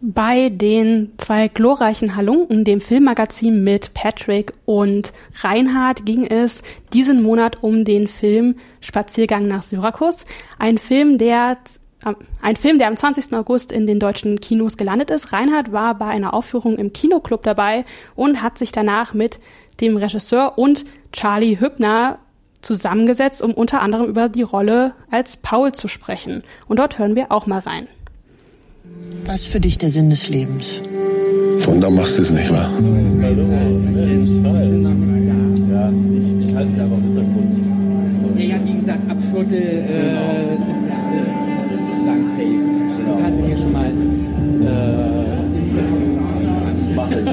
Bei den 2 glorreichen Halunken, dem Filmmagazin mit Patrick und Reinhard, ging es diesen Monat um den Film Spaziergang nach Syrakus. Ein Film, der am 20. August in den deutschen Kinos gelandet ist. Reinhard war bei einer Aufführung im Kinoclub dabei und hat sich danach mit dem Regisseur und Charlie Hübner zusammengesetzt, um unter anderem über die Rolle als Paul zu sprechen. Und dort hören wir auch mal rein. Was ist für dich der Sinn des Lebens? Und dann machst du es nicht, wahr? Ja, ich halte aber im Hintergrund. Ja, wie gesagt, ab Viertel ist ja alles sozusagen safe. Du kannst hier schon mal mach ich.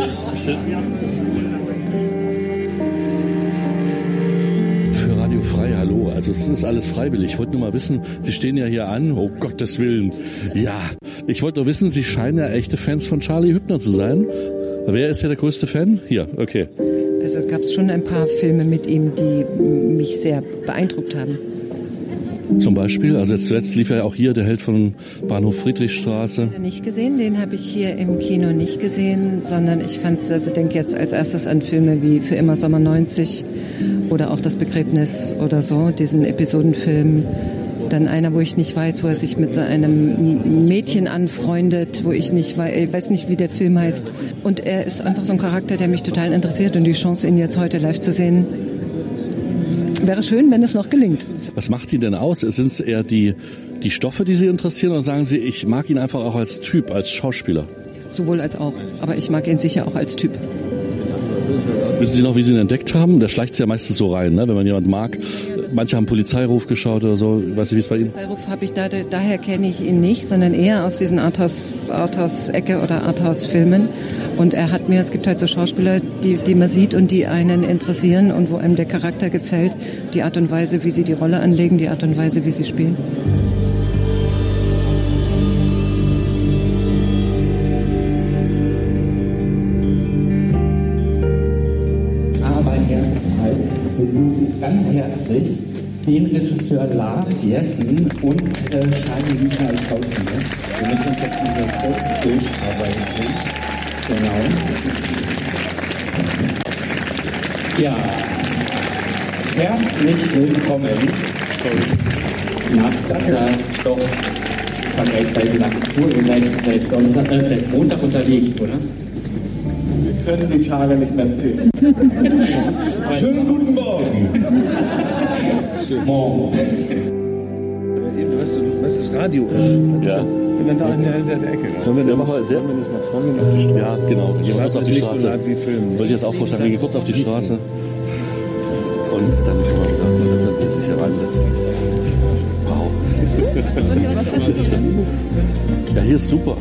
Für Radio Frei, hallo. Also es ist alles freiwillig. Ich wollte nur mal wissen, Sie stehen ja hier an. Oh Gottes Willen. Ja, ich wollte nur wissen, Sie scheinen ja echte Fans von Charlie Hübner zu sein. Wer ist ja der größte Fan? Hier, okay. Also gab es schon ein paar Filme mit ihm, die mich sehr beeindruckt haben. Zum Beispiel, also jetzt zuletzt lief ja auch hier der Held von Bahnhof Friedrichstraße. Nicht gesehen, den habe ich hier im Kino nicht gesehen, sondern ich denke jetzt als erstes an Filme wie Für immer Sommer 90 oder auch Das Begräbnis oder so, diesen Episodenfilm. Dann einer, wo ich nicht weiß, wo er sich mit so einem Mädchen anfreundet, wo ich weiß nicht, wie der Film heißt. Und er ist einfach so ein Charakter, der mich total interessiert, und die Chance, ihn jetzt heute live zu sehen, wäre schön, wenn es noch gelingt. Was macht ihn denn aus? Sind es eher die Stoffe, die Sie interessieren, oder sagen Sie, ich mag ihn einfach auch als Typ, als Schauspieler? Sowohl als auch, aber ich mag ihn sicher auch als Typ. Wissen Sie noch, wie Sie ihn entdeckt haben? Der schleicht sich ja meistens so rein, ne? Wenn man jemanden mag. Manche haben Polizeiruf geschaut oder so. Weiß ich, wie es bei Ihnen? Polizeiruf habe ich daher kenne ich ihn nicht, sondern eher aus diesen Arthouse-Ecke oder Arthouse-Filmen. Und es gibt halt so Schauspieler, die man sieht und die einen interessieren und wo einem der Charakter gefällt. Die Art und Weise, wie sie die Rolle anlegen, die Art und Weise, wie sie spielen. Begrüße ich ganz herzlich den Regisseur Lars Jessen und Charlie Hübner als Schauspieler. Wir müssen uns jetzt mal kurz durcharbeiten. Genau. Ja, herzlich willkommen nach dieser doch vergleichsweise langen Tour. Ihr seid seit Montag unterwegs, oder? Wir können die Tage nicht mehr zählen. Schönen guten Morgen. Morgen. Was das Radio ist? Ja. Und dann da in der Ecke. Sollen wir nicht mal vorgehen auf die Straße? Ja, genau. Wir gehen kurz auf die Straße. So wie Filmen. Wollte ich jetzt auch vorschlagen, wir gehen kurz auf die Straße. Und dann können wir wieder, dann sich hier reinsetzen. Wow. Ja, hier ist super.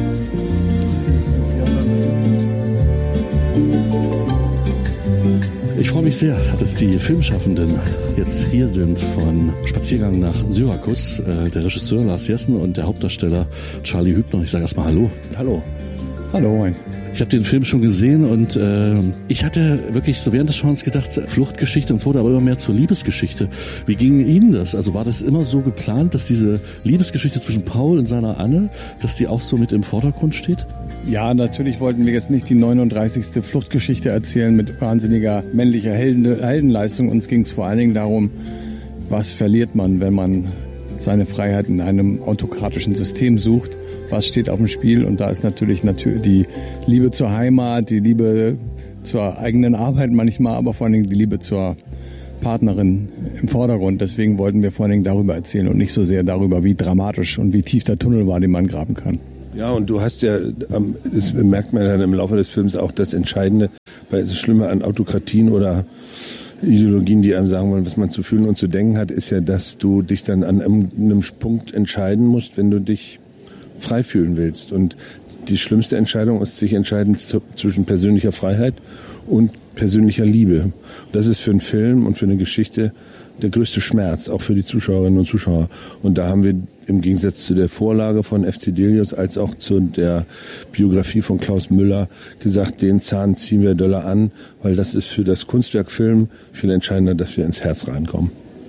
Ich freue mich sehr, dass die Filmschaffenden jetzt hier sind von Spaziergang nach Syrakus. Der Regisseur Lars Jessen und der Hauptdarsteller Charlie Hübner. Ich sage erstmal Hallo. Hallo. Hallo, moin. Ich habe den Film schon gesehen und ich hatte wirklich so während des Schauens gedacht, Fluchtgeschichte, und es wurde aber immer mehr zur Liebesgeschichte. Wie ging Ihnen das? Also war das immer so geplant, dass diese Liebesgeschichte zwischen Paul und seiner Anne, dass die auch so mit im Vordergrund steht? Ja, natürlich wollten wir jetzt nicht die 39. Fluchtgeschichte erzählen mit wahnsinniger männlicher Heldenleistung. Uns ging es vor allen Dingen darum, was verliert man, wenn man seine Freiheit in einem autokratischen System sucht. Was steht auf dem Spiel? Und da ist natürlich die Liebe zur Heimat, die Liebe zur eigenen Arbeit manchmal, aber vor allen Dingen die Liebe zur Partnerin im Vordergrund. Deswegen wollten wir vor allen Dingen darüber erzählen und nicht so sehr darüber, wie dramatisch und wie tief der Tunnel war, den man graben kann. Ja, und du hast ja, das merkt man dann im Laufe des Films auch, das Entscheidende, weil das Schlimme an Autokratien oder Ideologien, die einem sagen wollen, was man zu fühlen und zu denken hat, ist ja, dass du dich dann an einem Punkt entscheiden musst, wenn du dich frei fühlen willst. Und die schlimmste Entscheidung ist, sich entscheiden zwischen persönlicher Freiheit und persönlicher Liebe. Und das ist für einen Film und für eine Geschichte der größte Schmerz, auch für die Zuschauerinnen und Zuschauer. Und da haben wir im Gegensatz zu der Vorlage von F.C. Delius als auch zu der Biografie von Klaus Müller gesagt, den Zahn ziehen wir doller an, weil das ist für das Kunstwerk Film viel entscheidender, dass wir ins Herz reinkommen.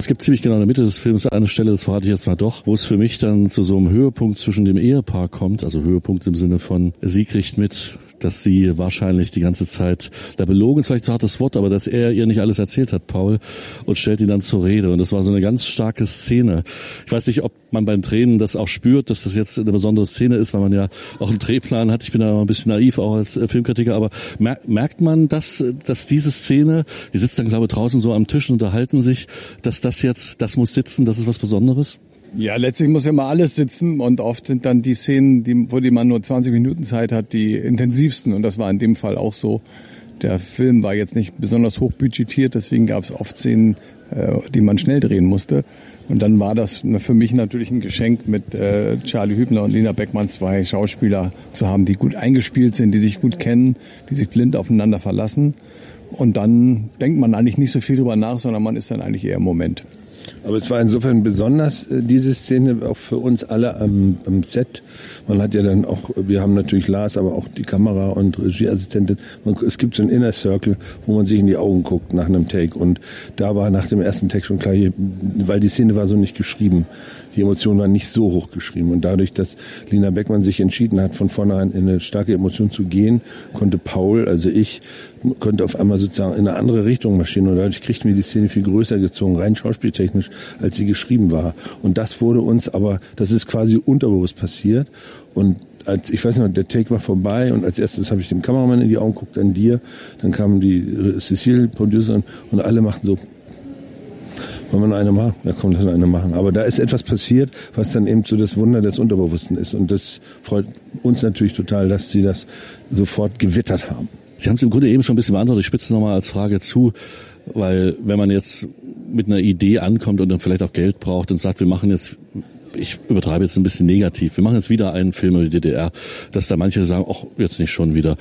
Es gibt ziemlich genau in der Mitte des Films eine Stelle, das verrate ich jetzt mal doch, wo es für mich dann zu so einem Höhepunkt zwischen dem Ehepaar kommt, also Höhepunkt im Sinne von, sie kriegt mit, dass sie wahrscheinlich die ganze Zeit, da belogen ist vielleicht so hartes Wort, aber dass er ihr nicht alles erzählt hat, Paul, und stellt ihn dann zur Rede. Und das war so eine ganz starke Szene. Ich weiß nicht, ob man beim Tränen das auch spürt, dass das jetzt eine besondere Szene ist, weil man ja auch einen Drehplan hat. Ich bin da immer ein bisschen naiv, auch als Filmkritiker, aber merkt man, dass diese Szene, die sitzt dann, glaube ich, draußen so am Tisch und unterhalten sich, dass das muss sitzen, das ist was Besonderes? Ja, letztlich muss ja immer alles sitzen und oft sind dann die Szenen, wo man nur 20 Minuten Zeit hat, die intensivsten und das war in dem Fall auch so. Der Film war jetzt nicht besonders hochbudgetiert, deswegen gab es oft Szenen, die man schnell drehen musste. Und dann war das für mich natürlich ein Geschenk, mit Charlie Hübner und Lina Beckmann 2 Schauspieler zu haben, die gut eingespielt sind, die sich gut kennen, die sich blind aufeinander verlassen. Und dann denkt man eigentlich nicht so viel drüber nach, sondern man ist dann eigentlich eher im Moment. Aber es war insofern besonders, diese Szene, auch für uns alle am Set. Man hat ja dann auch, wir haben natürlich Lars, aber auch die Kamera- und Regieassistentin. Es gibt so einen Inner Circle, wo man sich in die Augen guckt nach einem Take. Und da war nach dem ersten Take schon klar, weil die Szene war so nicht geschrieben. Die Emotion war nicht so hoch geschrieben. Und dadurch, dass Lina Beckmann sich entschieden hat, von vornherein in eine starke Emotion zu gehen, konnte Paul, also ich, konnte auf einmal sozusagen in eine andere Richtung marschieren. Und dadurch kriegten wir die Szene viel größer gezogen, rein schauspieltechnisch, als sie geschrieben war. Und das wurde uns aber, das ist quasi unterbewusst passiert. Und ich weiß noch, der Take war vorbei und als erstes habe ich dem Kameramann in die Augen geguckt, an dir. Dann kam die Cecile, Producerin, und alle machten so, wollen wir noch eine machen? Ja, komm, lass uns eine machen. Aber da ist etwas passiert, was dann eben so das Wunder des Unterbewussten ist. Und das freut uns natürlich total, dass sie das sofort gewittert haben. Sie haben es im Grunde eben schon ein bisschen beantwortet. Ich spitze nochmal als Frage zu, weil wenn man jetzt mit einer Idee ankommt und dann vielleicht auch Geld braucht und sagt, wir machen jetzt, ich übertreibe jetzt ein bisschen negativ, wir machen jetzt wieder einen Film über die DDR, dass da manche sagen, ach, jetzt nicht schon wieder.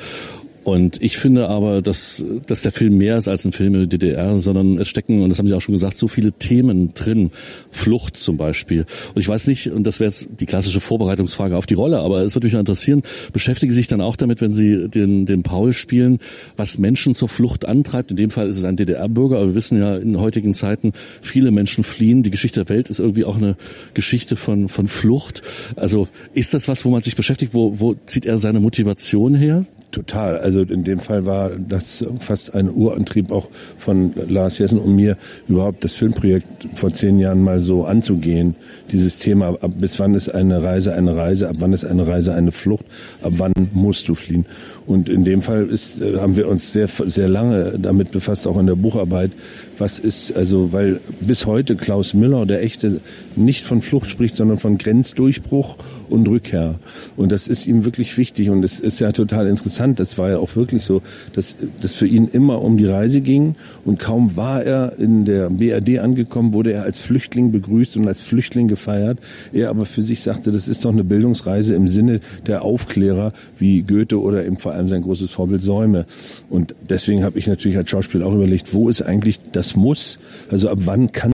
Und ich finde aber, dass der Film mehr ist als ein Film in der DDR, sondern es stecken, und das haben Sie auch schon gesagt, so viele Themen drin. Flucht zum Beispiel. Und ich weiß nicht, und das wäre jetzt die klassische Vorbereitungsfrage auf die Rolle, aber es würde mich interessieren, beschäftigen Sie sich dann auch damit, wenn Sie den Paul spielen, was Menschen zur Flucht antreibt? In dem Fall ist es ein DDR-Bürger, aber wir wissen ja in heutigen Zeiten, viele Menschen fliehen. Die Geschichte der Welt ist irgendwie auch eine Geschichte von Flucht. Also ist das was, wo man sich beschäftigt? Wo zieht er seine Motivation her? Total. Also in dem Fall war das fast ein Urantrieb auch von Lars Jessen und mir, überhaupt das Filmprojekt vor 10 Jahren mal so anzugehen. Dieses Thema, bis wann ist eine Reise, ab wann ist eine Reise eine Flucht, ab wann musst du fliehen. Und in dem Fall haben wir uns sehr, sehr lange damit befasst, auch in der Bucharbeit. Was ist, also, weil bis heute Klaus Müller, der Echte, nicht von Flucht spricht, sondern von Grenzdurchbruch und Rückkehr. Und das ist ihm wirklich wichtig und es ist ja total interessant. Das war ja auch wirklich so, dass das für ihn immer um die Reise ging und kaum war er in der BRD angekommen, wurde er als Flüchtling begrüßt und als Flüchtling gefeiert. Er aber für sich sagte, das ist doch eine Bildungsreise im Sinne der Aufklärer wie Goethe oder eben vor allem sein großes Vorbild Säume. Und deswegen habe ich natürlich als Schauspieler auch überlegt, wo ist eigentlich das Muss? Also ab wann kannst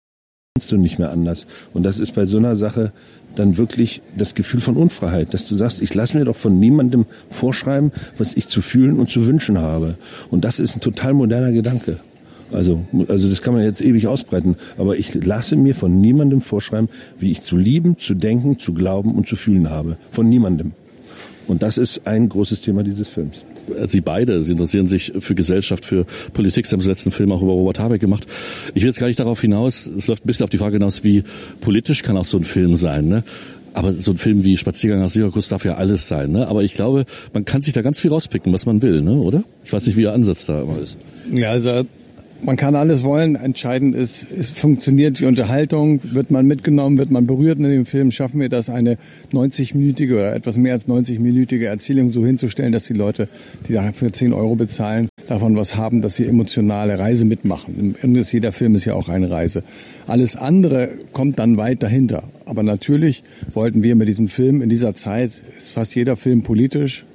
du nicht mehr anders? Und das ist bei so einer Sache dann wirklich das Gefühl von Unfreiheit, dass du sagst, ich lasse mir doch von niemandem vorschreiben, was ich zu fühlen und zu wünschen habe. Und das ist ein total moderner Gedanke. Also das kann man jetzt ewig ausbreiten, aber ich lasse mir von niemandem vorschreiben, wie ich zu lieben, zu denken, zu glauben und zu fühlen habe. Von niemandem. Und das ist ein großes Thema dieses Films. Sie beide, Sie interessieren sich für Gesellschaft, für Politik. Sie haben den letzten Film auch über Robert Habeck gemacht. Ich will jetzt gar nicht darauf hinaus, es läuft ein bisschen auf die Frage hinaus, wie politisch kann auch so ein Film sein, ne? Aber so ein Film wie Spaziergang nach Syrakus darf ja alles sein, ne? Aber ich glaube, man kann sich da ganz viel rauspicken, was man will, ne? Oder? Ich weiß nicht, wie Ihr Ansatz da immer ist. Ja, also man kann alles wollen. Entscheidend ist, funktioniert die Unterhaltung, wird man mitgenommen, wird man berührt in dem Film, schaffen wir das, eine 90-minütige oder etwas mehr als 90-minütige Erzählung so hinzustellen, dass die Leute, die dafür 10 € bezahlen, davon was haben, dass sie emotionale Reise mitmachen. Jeder Film ist ja auch eine Reise. Alles andere kommt dann weit dahinter. Aber natürlich wollten wir mit diesem Film, in dieser Zeit ist fast jeder Film politisch.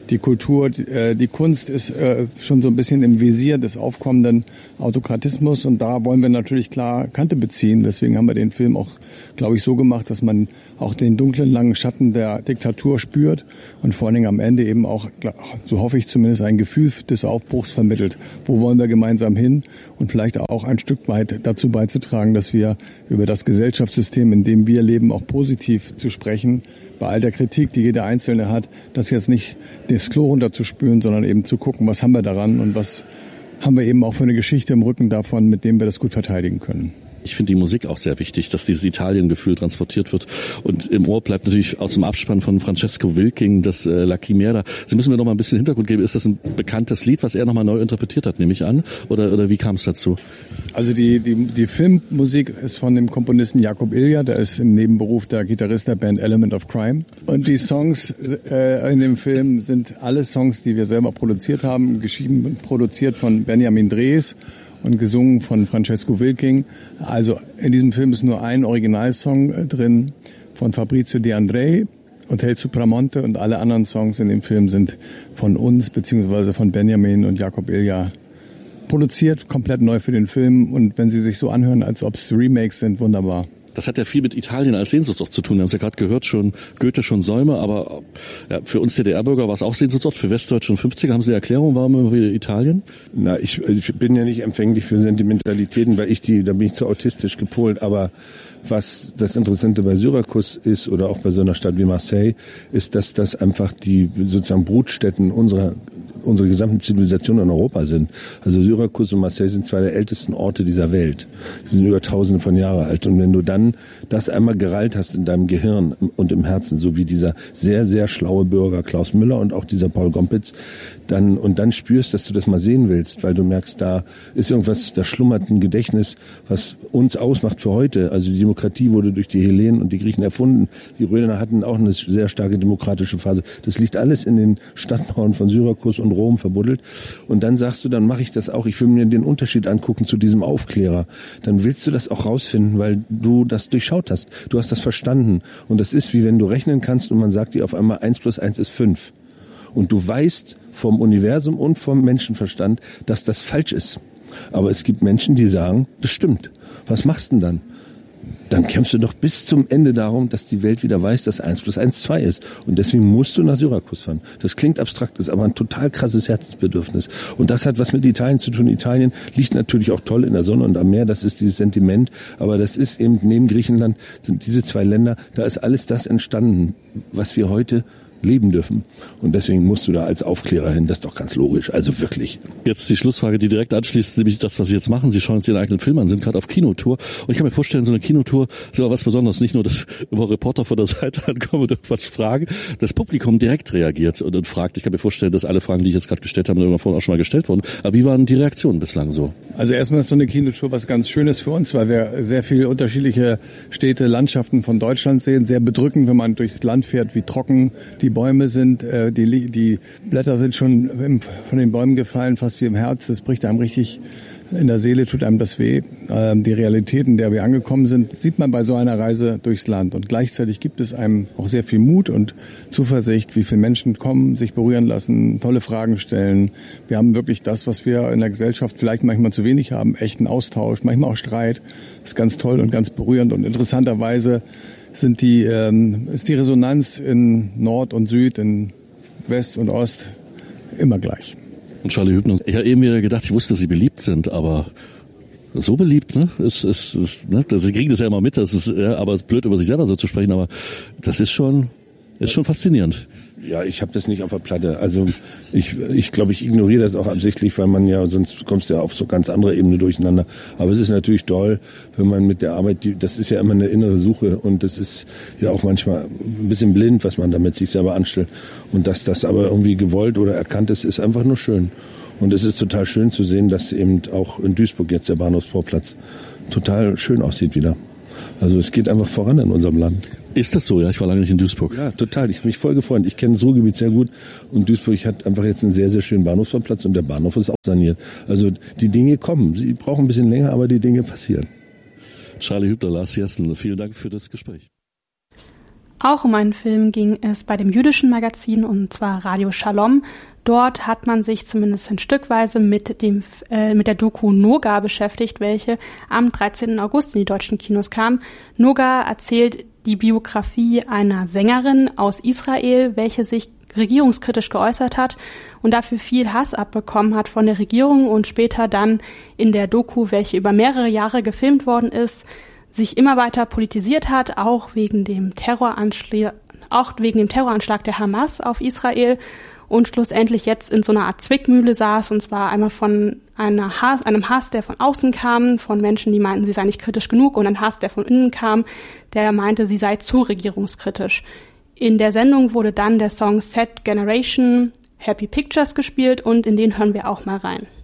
die Kultur, die Kunst ist schon so ein bisschen im Visier des aufkommenden Autokratismus und da wollen wir natürlich klar Kante beziehen. Deswegen haben wir den Film auch, glaube ich, so gemacht, dass man auch den dunklen, langen Schatten der Diktatur spürt und vor allen Dingen am Ende eben auch, so hoffe ich zumindest, ein Gefühl des Aufbruchs vermittelt. Wo wollen wir gemeinsam hin und vielleicht auch ein Stück weit dazu beizutragen, dass wir über das Gesellschaftssystem, in dem wir leben, auch positiv zu sprechen, bei all der Kritik, die jeder Einzelne hat, das jetzt nicht das Klo runterzuspülen, sondern eben zu gucken, was haben wir daran und was haben wir eben auch für eine Geschichte im Rücken davon, mit dem wir das gut verteidigen können. Ich finde die Musik auch sehr wichtig, dass dieses Italien-Gefühl transportiert wird. Und im Ohr bleibt natürlich aus dem Abspann von Francesco Wilking das La Chimera. Sie müssen mir noch mal ein bisschen Hintergrund geben. Ist das ein bekanntes Lied, was er noch mal neu interpretiert hat, nehme ich an? Oder wie kam es dazu? Also die Filmmusik ist von dem Komponisten Jakob Ilja. Der ist im Nebenberuf der Gitarrist der Band Element of Crime. Und die Songs in dem Film sind alle Songs, die wir selber produziert haben, geschrieben und produziert von Benjamin Drees und gesungen von Francesco Wilking. Also in diesem Film ist nur ein Originalsong drin von Fabrizio De André, Hotel Supramonte, und alle anderen Songs in dem Film sind von uns beziehungsweise von Benjamin und Jakob Ilja produziert, komplett neu für den Film. Und wenn sie sich so anhören, als ob es Remakes sind, wunderbar. Das hat ja viel mit Italien als Sehnsuchtsort zu tun. Wir haben es ja gerade gehört, schon Goethe, schon Säume, aber ja, für uns DDR-Bürger war es auch Sehnsuchtsort. Für Westdeutsche und 50er haben Sie eine Erklärung, warum immer wieder Italien? Na, ich bin ja nicht empfänglich für Sentimentalitäten, weil da bin ich zu autistisch gepolt, aber was das Interessante bei Syrakus ist oder auch bei so einer Stadt wie Marseille, ist, dass das einfach die sozusagen Brutstätten unserer gesamten Zivilisation in Europa sind. Also Syrakus und Marseille sind zwei der ältesten Orte dieser Welt. Die sind über Tausende von Jahren alt. Und wenn du dann das einmal gerallt hast in deinem Gehirn und im Herzen, so wie dieser sehr, sehr schlaue Bürger Klaus Müller und auch dieser Paul Gompitz, dann spürst, dass du das mal sehen willst, weil du merkst, da ist irgendwas, da schlummert ein Gedächtnis, was uns ausmacht für heute. Also die Demokratie wurde durch die Hellenen und die Griechen erfunden. Die Römer hatten auch eine sehr starke demokratische Phase. Das liegt alles in den Stadtmauern von Syrakus und Rom verbuddelt. Und dann sagst du, dann mache ich das auch. Ich will mir den Unterschied angucken zu diesem Aufklärer. Dann willst du das auch rausfinden, weil du das durchschaut hast. Du hast das verstanden. Und das ist wie wenn du rechnen kannst und man sagt dir auf einmal 1 + 1 ist 5. Und du weißt vom Universum und vom Menschenverstand, dass das falsch ist. Aber es gibt Menschen, die sagen, das stimmt. Was machst du denn dann? Dann kämpfst du doch bis zum Ende darum, dass die Welt wieder weiß, dass 1 + 1 2 ist. Und deswegen musst du nach Syrakus fahren. Das klingt abstrakt, ist aber ein total krasses Herzensbedürfnis. Und das hat was mit Italien zu tun. Italien liegt natürlich auch toll in der Sonne und am Meer, das ist dieses Sentiment. Aber das ist eben neben Griechenland, sind diese zwei Länder, da ist alles das entstanden, was wir heute leben dürfen. Und deswegen musst du da als Aufklärer hin. Das ist doch ganz logisch. Also wirklich. Jetzt die Schlussfrage, die direkt anschließt, nämlich das, was Sie jetzt machen. Sie schauen jetzt Ihren eigenen Film an, sind gerade auf Kinotour. Und ich kann mir vorstellen, so eine Kinotour ist aber was Besonderes. Nicht nur, dass immer Reporter von der Seite ankommen und irgendwas fragen. Das Publikum direkt reagiert und fragt. Ich kann mir vorstellen, dass alle Fragen, die ich jetzt gerade gestellt habe, irgendwann vorhin auch schon mal gestellt wurden. Aber wie waren die Reaktionen bislang so? Also erstmal ist so eine Kinotour was ganz Schönes für uns, weil wir sehr viele unterschiedliche Städte, Landschaften von Deutschland sehen. Sehr bedrückend, wenn man durchs Land fährt, wie trocken die Bäume sind. Die Blätter sind schon von den Bäumen gefallen, fast wie im Herz. Das bricht einem richtig in der Seele, tut einem das weh. Die Realität, in der wir angekommen sind, sieht man bei so einer Reise durchs Land. Und gleichzeitig gibt es einem auch sehr viel Mut und Zuversicht, wie viele Menschen kommen, sich berühren lassen, tolle Fragen stellen. Wir haben wirklich das, was wir in der Gesellschaft vielleicht manchmal zu wenig haben, echten Austausch, manchmal auch Streit. Das ist ganz toll und ganz berührend. Und interessanterweise ist die Resonanz in Nord und Süd, in West und Ost immer gleich. Und Charlie Hübner, ich habe eben wieder gedacht, ich wusste, dass Sie beliebt sind, aber so beliebt, ne? Sie kriegen das ja immer mit, aber es ist blöd, über sich selber so zu sprechen, aber das ist schon faszinierend. Ja, ich habe das nicht auf der Platte. Also ich glaube, ich ignoriere das auch absichtlich, weil man ja, sonst kommst du ja auf so ganz andere Ebene durcheinander. Aber es ist natürlich toll, wenn man mit der Arbeit, das ist ja immer eine innere Suche und das ist ja auch manchmal ein bisschen blind, was man damit sich selber anstellt. Und dass das aber irgendwie gewollt oder erkannt ist einfach nur schön. Und es ist total schön zu sehen, dass eben auch in Duisburg jetzt der Bahnhofsvorplatz total schön aussieht wieder. Also es geht einfach voran in unserem Land. Ist das so? Ja, ich war lange nicht in Duisburg. Ja, total. Ich habe mich voll gefreut. Ich kenne das Ruhrgebiet sehr gut und Duisburg hat einfach jetzt einen sehr, sehr schönen Bahnhofsvorplatz und der Bahnhof ist auch saniert. Also die Dinge kommen. Sie brauchen ein bisschen länger, aber die Dinge passieren. Charlie Hübner, Lars Jessen, vielen Dank für das Gespräch. Auch um einen Film ging es bei dem jüdischen Magazin, und zwar Radio Shalom. Dort hat man sich zumindest ein Stückweise mit der Doku Noga beschäftigt, welche am 13. August in die deutschen Kinos kam. Noga erzählt die Biografie einer Sängerin aus Israel, welche sich regierungskritisch geäußert hat und dafür viel Hass abbekommen hat von der Regierung und später dann in der Doku, welche über mehrere Jahre gefilmt worden ist, sich immer weiter politisiert hat, auch wegen dem Terroranschlag der Hamas auf Israel und schlussendlich jetzt in so einer Art Zwickmühle saß, und zwar einmal von einem Hass, der von außen kam, von Menschen, die meinten, sie sei nicht kritisch genug, und ein Hass, der von innen kam, der meinte, sie sei zu regierungskritisch. In der Sendung wurde dann der Song Sad Generation Happy Pictures gespielt, und in den hören wir auch mal rein.